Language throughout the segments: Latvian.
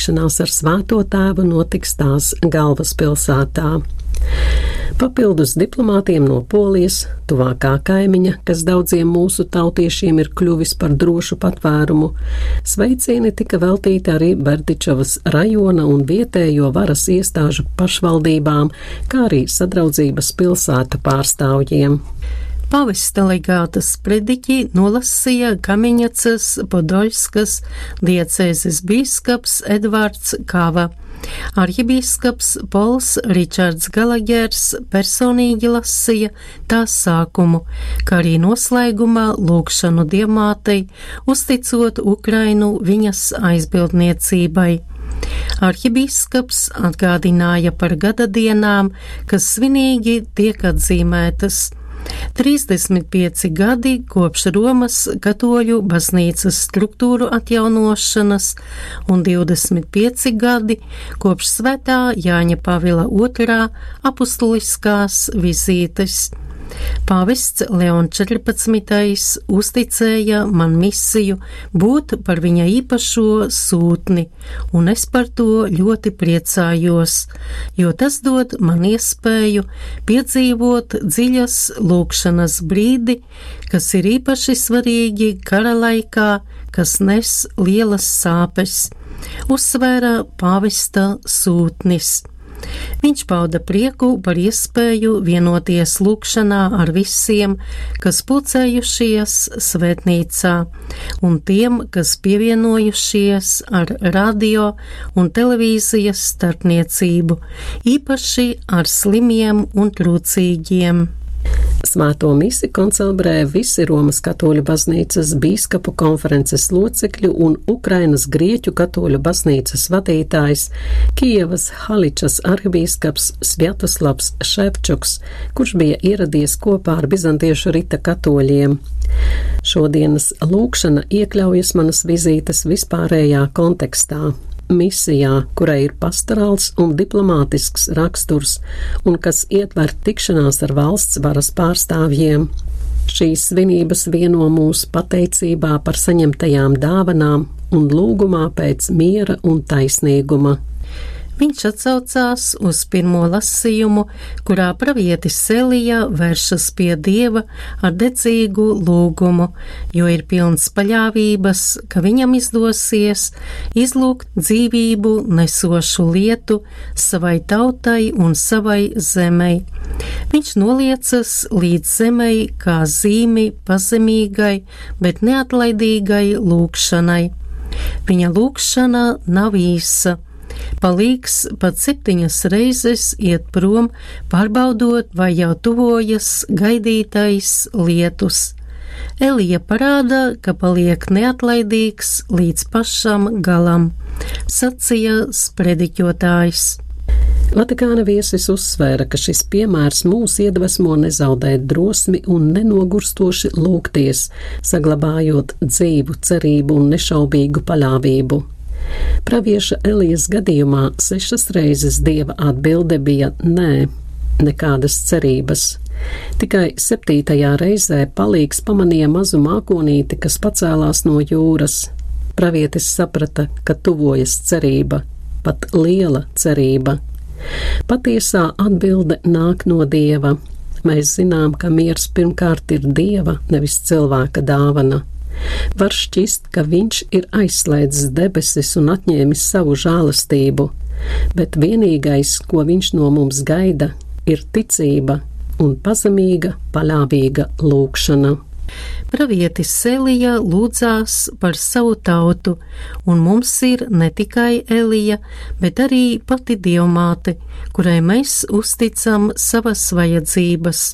tikšanās ar Svēto Tēvu notiks tās galvaspilsētā. Papildus diplomātiem no Polijas, tuvākā kaimiņa, kas daudziem mūsu tautiešiem ir kļuvis par drošu patvērumu, sveicieni tika veltīti arī Berdičevas rajona un vietējo varas iestāžu pašvaldībām, kā arī Sadraudzības pilsētu pārstāvjiem. Pavests delegāta sprediķi nolasīja Kamiņecas Podoļskas diecēzes bīskaps Edvards Kava. Arhibīskaps Pols Ričards Galagers personīgi lasīja tās sākumu, kā arī noslēgumā lūgšanu Dievmātei, uzticot Ukrainu viņas aizbildniecībai. Arhibīskaps atgādināja par gadadienām, kas svinīgi tiek atzīmētas. 35 gadi kopš Romas katoļu baznīcas struktūru atjaunošanas un 25 gadi kopš Svētā Jāņa Pavila II apustuliskās vizītes. Pāvests Leons 14. uzticēja man misiju būt par viņa īpašo sūtni, un es par to ļoti priecājos, jo tas dod man iespēju piedzīvot dziļas lūgšanas brīdi, kas ir īpaši svarīgi kara laikā, kas nes lielas sāpes, uzsvēra pāvesta sūtnis. Viņš pauda prieku par iespēju vienoties lūgšanā ar visiem, kas pulcējušies svētnīcā, un tiem, kas pievienojušies ar radio un televīzijas starpniecību, īpaši ar slimiem un trūcīgiem. Svēto misi koncelebrē visi Romas katoļu baznīcas bīskapu konferences locekļi un Ukrainas grieķu katoļu baznīcas vadītājs Kijevas Haličas arhibīskaps Svjatoslavs Ševčuks, kurš bija ieradies kopā ar bizantiešu rita katoļiem. Šodienas lūgšana iekļaujas manas vizītes vispārējā kontekstā. Misijā, kurai ir pastorāls un diplomātisks raksturs un kas ietver tikšanās ar valsts varas pārstāvjiem. Šīs svinības vieno mūs pateicībā par saņemtajām dāvanām un lūgumā pēc miera un taisnīguma. Viņš atsaucās uz pirmo lasījumu, kurā pravietis Elija vēršas pie Dieva ar dedzīgu lūgumu, jo ir pilns paļāvības, ka viņam izdosies izlūgt dzīvību nesošu lietu savai tautai un savai zemei. Viņš noliecas līdz zemei kā zīmi pazemīgai, bet neatlaidīgai lūgšanai. Viņa lūgšana nav īsa. Palīgs pat 7 reizes iet prom, pārbaudot, vai jau tuvojas gaidītais lietus. Elija parāda, ka paliek neatlaidīgs līdz pašam galam, sacīja sprediķotājs. Vatikāna viesis uzsvēra, ka šis piemērs mūs iedvesmo nezaudēt drosmi un nenogurstoši lūgties, saglabājot dzīvu cerību un nešaubīgu paļāvību. Pravieša Elijas gadījumā 6 reizes Dieva atbilde bija nē, nekādas cerības. Tikai 7. reizē palīgs pamanīja mazu mākonīti, kas pacēlās no jūras. Pravietis saprata, ka tuvojas cerība, pat liela cerība. Patiesā atbilde nāk no Dieva. Mēs zinām, ka miers pirmkārt ir Dieva, nevis cilvēka dāvana. Var šķist, ka viņš ir aizslēdzis debesis un atņēmis savu žēlastību, bet vienīgais, ko viņš no mums gaida, ir ticība un pazemīga, paļāvīga lūgšana. Pravietis Elija lūdzās par savu tautu, un mums ir ne tikai Elija, bet arī pati Dievmāte, kurai mēs uzticam savas vajadzības.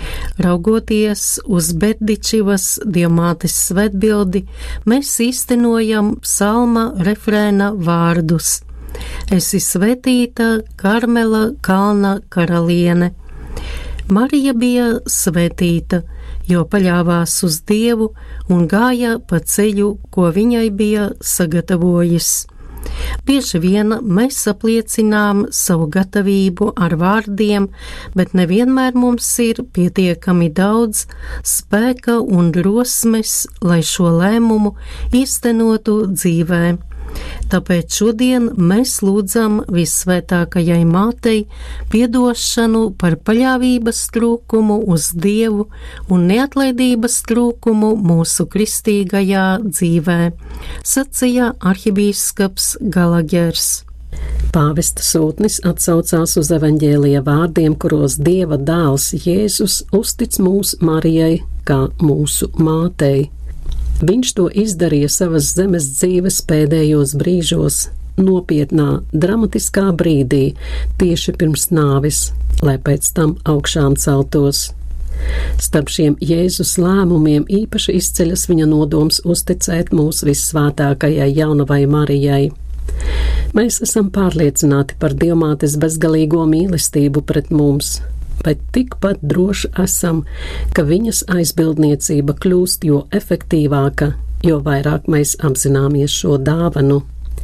Raugoties uz Berdičevas Dievmātes svētbildi, mēs īstenojam psalma refrēna vārdus: Esi svētīta, Karmela kalna karaliene. Marija bija svētīta, jo paļāvās uz Dievu un gāja pa ceļu, ko viņai bija sagatavojis. Bieži vien mēs apliecinām savu gatavību ar vārdiem, bet nevienmēr mums ir pietiekami daudz spēka un drosmes, lai šo lēmumu īstenotu dzīvē. Tāpēc šodien mēs lūdzam Vissvētākajai Mātei piedošanu par paļāvības trūkumu uz Dievu un neatlaidības trūkumu mūsu kristīgajā dzīvē, sacīja arhibīskaps Galagers. Pāvesta sūtnis atsaucās uz evaņģēlija vārdiem, kuros Dieva dēls Jēzus uztic mūs Marijai kā mūsu mātei. Viņš to izdarīja savas zemes dzīves pēdējos brīžos, nopietnā, dramatiskā brīdī, tieši pirms nāvis, lai pēc tam augšām celtos. Starp šiem Jēzus lēmumiem īpaši izceļas viņa nodoms uzticēt mūs vissvētākajai jaunavai Marijai. Mēs esam pārliecināti par Dievmātes bezgalīgo mīlestību pret mums, bet tikpat droši esam, ka viņas aizbildniecība kļūst jo efektīvāka, jo vairāk mēs apzināmies šo dāvanu.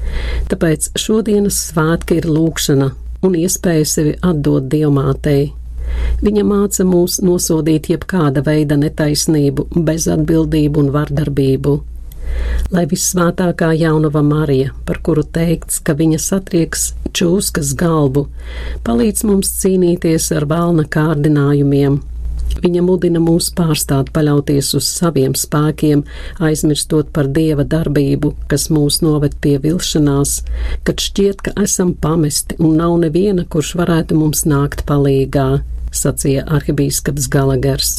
Tāpēc šodienas svētki ir lūgšana un iespēja sevi atdot Dievmātei. Viņa māca mūs nosodīt jebkāda veida netaisnību, bezatbildību un vardarbību. Lai vissvētākā jaunava Marija, par kuru teikts, ka viņa satrieks čūskas galvu, palīdz mums cīnīties ar velna kārdinājumiem. Viņa mudina mūs pārstāt paļauties uz saviem spēkiem, aizmirstot par Dieva darbību, kas mūs noved pie vilšanās, kad šķiet, ka esam pamesti un nav neviena, kurš varētu mums nākt palīgā, sacīja arhibīskaps Galagers.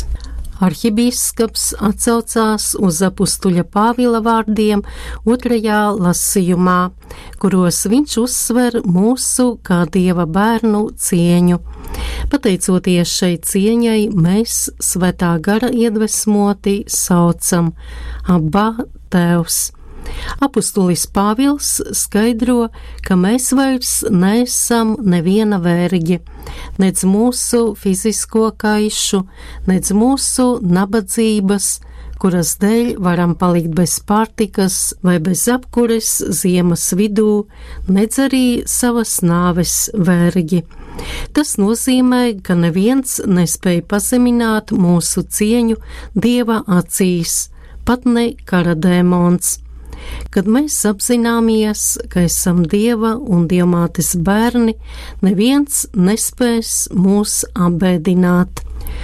Arhibīskaps atsaucās uz apustuļa Pāvila vārdiem 2. lasījumā, kuros viņš uzsver mūsu kā Dieva bērnu cieņu. Pateicoties šai cieņai, mēs Svētā gara iedvesmoti saucam Abba, Tēvs. Apustulis Pāvils skaidro, ka mēs vairs neesam neviena vergi, nec mūsu fizisko kaišu, nec mūsu nabadzības, kuras dēļ varam palikt bez pārtikas vai bez apkures ziemas vidū, nec arī savas nāves vergi. Tas nozīmē, ka neviens nespēj pazemināt mūsu cieņu Dieva acīs, pat ne kara dēmons. Kad mēs apzināmies, ka esam Dieva un Dievmātes bērni, neviens nespēs mūs apbēdināt.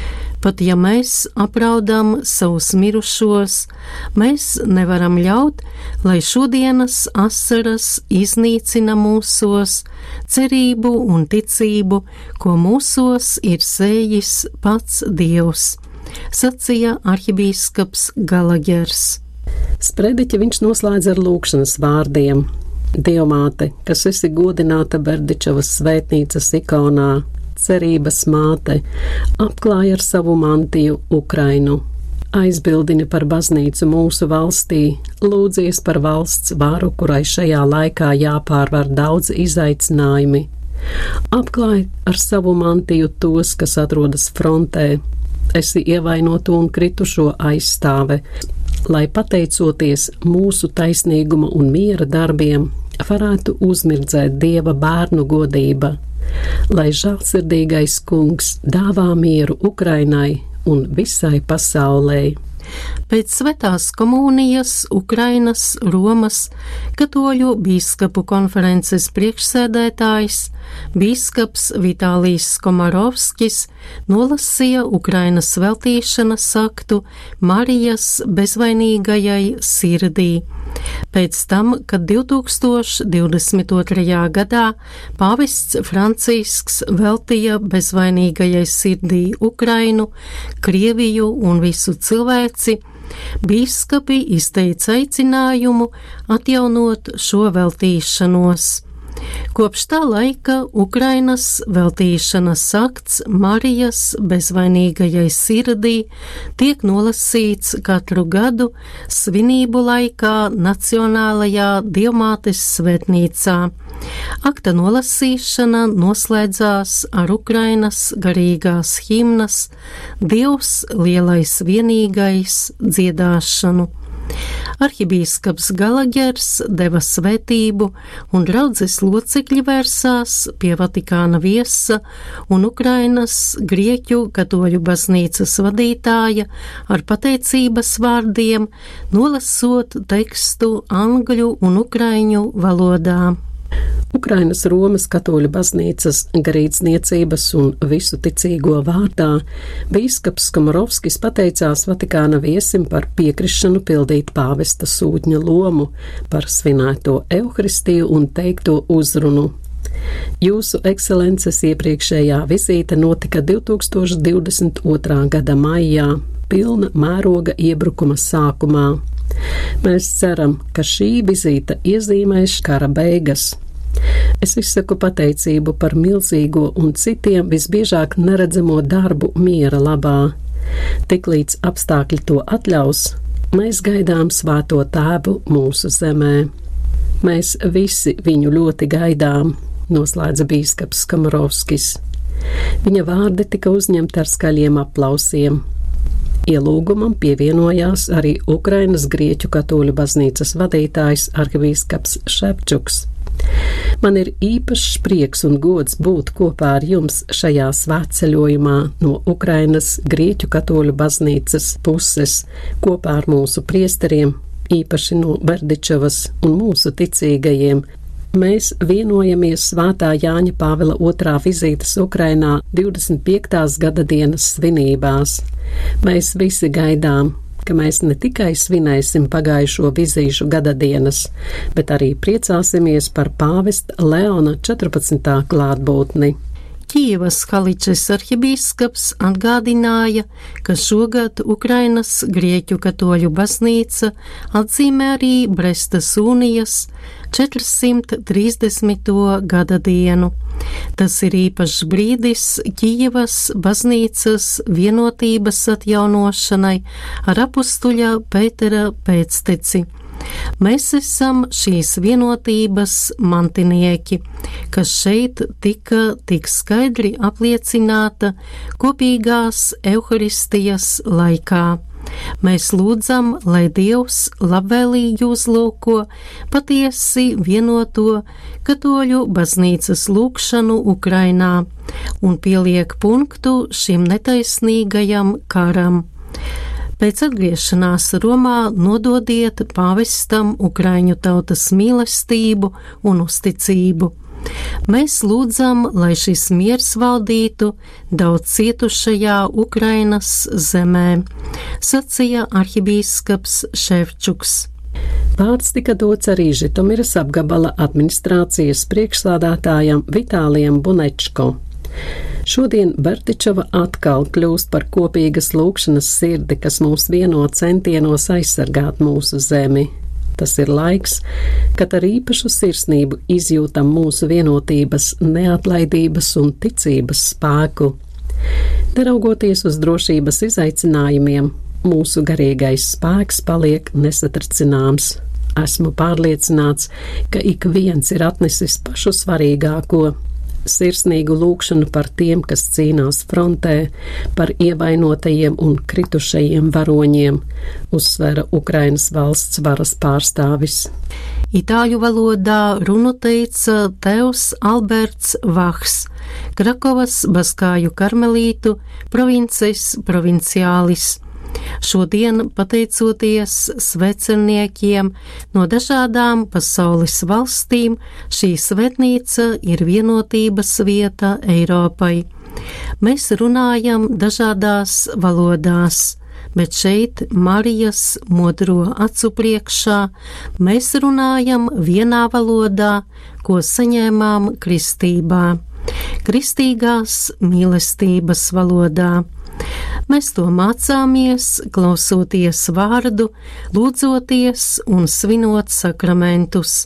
Pat ja mēs apraudam savus mirušos, mēs nevaram ļaut, lai šodienas asaras iznīcina mūsos cerību un ticību, ko mūsos ir sējis pats Dievs, sacīja arhibīskaps Galagers. Sprediķi viņš noslēdz ar lūgšanas vārdiem. Dievmāte, kas esi godināta Berdičevas svētnīcas ikonā, cerības māte, apklāj ar savu mantiju Ukrainu. Aizbildini par baznīcu mūsu valstī, lūdzies par valsts varu, kurai šajā laikā jāpārvar daudz izaicinājumi. Apklāj ar savu mantiju tos, kas atrodas frontē. Esi ievainoto un kritušo aizstāve, lai pateicoties mūsu taisnīguma un miera darbiem, varētu uzmirdzēt Dieva bērnu godība, lai žēlsirdīgais kungs dāvā mieru Ukrainai un visai pasaulē. Pēc svētās komunijas Ukrainas Romas katoļu bīskapu konferences priekšsēdētājs, bīskaps Vitālijs Komarovskis nolasīja Ukrainas sveltīšanas aktu Marijas bezvainīgajai sirdī. Pēc tam, kad 2022. gadā pāvests Francisks veltīja bezvainīgajai sirdī Ukrainu, Krieviju un visu cilvēci, bīskapi izteica aicinājumu atjaunot šo veltīšanos. Kopš tā laika Ukrainas veltīšanas akts Marijas bezvainīgajai sirdī tiek nolasīts katru gadu svinību laikā Nacionālajā Dievmātes svētnīcā. Akta nolasīšana noslēdzās ar Ukrainas garīgās himnas Dievs lielais vienīgais dziedāšanu. Arhibīskaps Galagers deva svētību, un draudzes locekļi vērsās pie Vatikāna viesa un Ukrainas grieķu katoļu baznīcas vadītāja ar pateicības vārdiem, nolasot tekstu angļu un ukraiņu valodā. Ukrainas Romas katoļu baznīcas garīdzniecības un visu ticīgo vārdā bīskaps Komorovskis pateicās Vatikāna viesim par piekrišanu pildīt pāvesta sūtņa lomu, par svinēto Euharistiju un teikto uzrunu. Jūsu ekscelences iepriekšējā vizīte notika 2022. gada maijā, pilna mēroga iebrukuma sākumā. Mēs ceram, ka šī vizīte iezīmēs kara beigas. Es izsaku pateicību par milzīgo un citiem visbiežāk neredzamo darbu miera labā. Tiklīdz apstākļi to atļaus, mēs gaidām svēto tēvu mūsu zemē. Mēs visi viņu ļoti gaidām, noslēdza bīskaps Komorovskis. Viņa vārdi tika uzņemti ar skaļiem aplausiem. Ielūgumam pievienojās arī Ukrainas grieķu katoļu baznīcas vadītājs arhibīskaps Ševčuks. Man ir īpašs prieks un gods būt kopā ar jums šajā svētceļojumā no Ukrainas grieķu katoļu baznīcas puses, kopā ar mūsu priesteriem, īpaši no Berdičevas un mūsu ticīgajiem. Mēs vienojamies Svētā Jāņa Pāvila II vizītes Ukrainā 25. gada dienas svinībās. Mēs visi gaidām, ka mēs ne tikai svinēsim pagājušo vizīšu gada dienas, bet arī priecāsimies par pāvesta Leona 14. klātbūtni. Kijevas Haličes arhibīskaps atgādināja, ka šogad Ukrainas grieķu katoļu baznīca atzīmē arī Brestas unijas 430. gada dienu. Tas ir īpašs brīdis Kijevas baznīcas vienotības atjaunošanai ar apustuļa Pētera pēcteci. Mēs esam šīs vienotības mantinieki, kas šeit tika tik skaidri apliecināta kopīgās Euharistijas laikā. Mēs lūdzam, lai Dievs labvēlīgi uzlūko patiesi vienoto katoļu baznīcas lūgšanu Ukrainā un pieliek punktu šim netaisnīgajam karam. Pēc atgriešanās Romā nododiet pāvestam Ukraiņu tautas mīlestību un uzticību. Mēs lūdzam, lai šis miers valdītu daudz cietušajā Ukrainas zemē, sacīja arhibīskaps Ševčuks. Vārds tika dots arī Žitomiras apgabala administrācijas priekšsādātājam Vitālijam Bunečko. Šodien Berdičeva atkal kļūst par kopīgas lūgšanas sirdi, kas mūs vieno centienos aizsargāt mūsu zemi. Tas ir laiks, kad ar īpašu sirsnību izjūtam mūsu vienotības, neatlaidības un ticības spēku. Neraugoties uz drošības izaicinājumiem, mūsu garīgais spēks paliek nesatricināms. Esmu pārliecināts, ka ik viens ir atnesis pašu svarīgāko. Sirsnīgu lūgšanu par tiem, kas cīnās frontē, par ievainotajiem un kritušajiem varoņiem, uzsvera Ukrainas valsts varas pārstāvis. Itāļu valodā runu teica Tevs Alberts Vahs, Krakovas Baskāju karmelītu provinces provinciālis. Šodien, pateicoties svecerniekiem no dažādām pasaules valstīm, šī svētnīca ir vienotības vieta Eiropai. Mēs runājam dažādās valodās, bet šeit Marijas modro acu priekšā mēs runājam vienā valodā, ko saņēmām kristībā, kristīgās mīlestības valodā. Mēs to mācāmies, klausoties vārdu, lūdzoties un svinot sakramentus,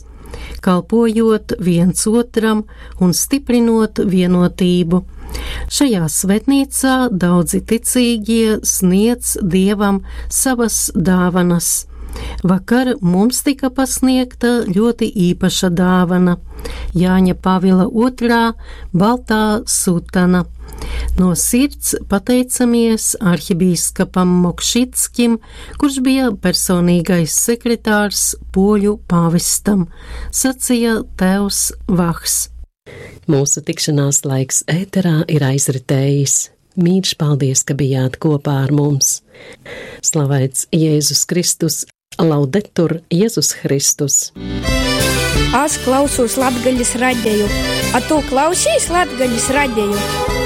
kalpojot viens otram un stiprinot vienotību. Šajā svētnīcā daudzi ticīgie sniedz Dievam savas dāvanas. Vakar mums tika pasniegta ļoti īpaša dāvana – Jāņa Pavila II baltā sutana. No sirds pateicamies arhibīskapam Mokšickim, kurš bija personīgais sekretārs poļu pāvestam, sacīja tēvs Vahs. Mūsu tikšanās laiks ēterā ir aizritējis. Mīļš paldies, ka bijāt kopā ar mums. Slavēts Jēzus Kristus, laudetur Jēzus Kristus. Es klausos Latgaļas radiju, a tu klausies Latgaļas radiju?